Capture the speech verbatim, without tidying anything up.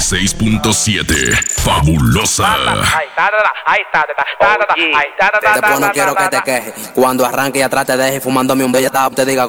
seis punto siete. Fabulosa. Después no quiero que te quejes. Cuando arranque y atrás te deje fumándome un belleta, te diga